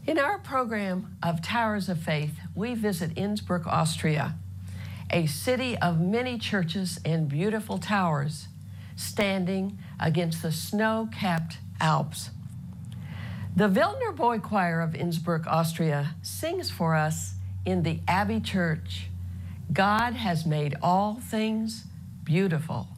In our program of Towers of Faith, we visit Innsbruck, Austria, a city of many churches and beautiful towers standing against the snow-capped Alps. The Wildner Boy Choir of Innsbruck, Austria sings for us in the Abbey Church, "God has made all things beautiful."